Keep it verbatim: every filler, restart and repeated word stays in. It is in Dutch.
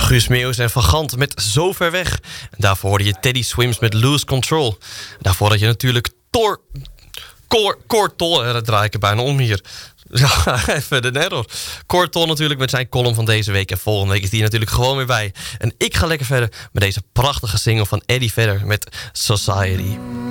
Guus Meeuwis en Van Gant met Zo Ver Weg. En daarvoor hoorde je Teddy Swims met Lose Control. Daarvoor had je natuurlijk Tor... Cor... Cortol... Dat draai ik er bijna om hier. Ja, even de error. Cortol natuurlijk met zijn column van deze week. En volgende week is die natuurlijk gewoon weer bij. En ik ga lekker verder met deze prachtige single van Eddie Vedder met Society.